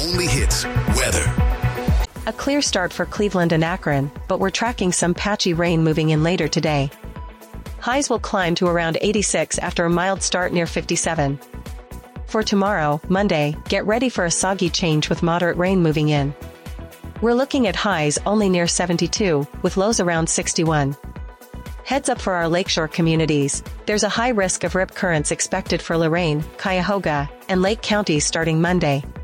only hits, weather. A clear start for Cleveland and Akron, but we're tracking some patchy rain moving in later today. Highs will climb to around 86 after a mild start near 57. For tomorrow, Monday, get ready for a soggy change with moderate rain moving in. We're looking at highs only near 72, with lows around 61. Heads up for our lakeshore communities, there's a high risk of rip currents expected for Lorain, Cuyahoga, and Lake counties starting Monday.